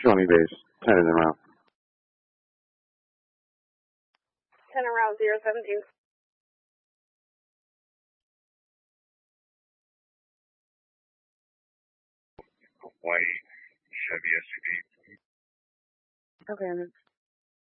Shawnee base, 10 in the round. 10 around 017. Hawaii Chevy SUV. Okay,